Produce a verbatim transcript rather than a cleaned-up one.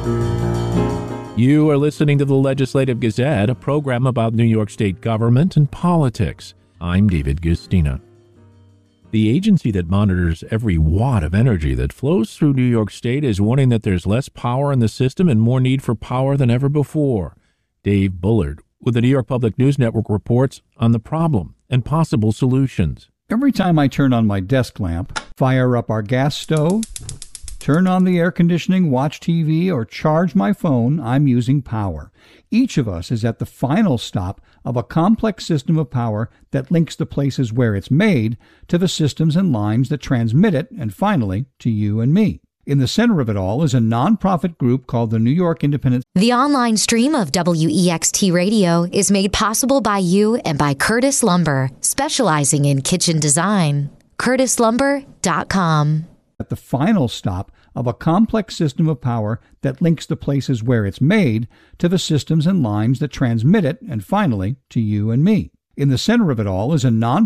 You are listening to the Legislative Gazette, a program about New York State government and politics. I'm David Gustina. The agency that monitors every watt of energy that flows through New York State is warning that there's less power in the system and more need for power than ever before. Dave Bullard with the New York Public News Network reports on the problem and possible solutions. Every time I turn on my desk lamp, fire up our gas stove, turn on the air conditioning, watch T V, or charge my phone, I'm using power. Each of us is at the final stop of a complex system of power that links the places where it's made to the systems and lines that transmit it, and finally, to you and me. In the center of it all is a nonprofit group called the New York Independent. The online stream of W E X T Radio is made possible by you and by Curtis Lumber, specializing in kitchen design. curtis lumber dot com. At the final stop of a complex system of power that links the places where it's made to the systems and lines that transmit it, and finally, to you and me. In the center of it all is a non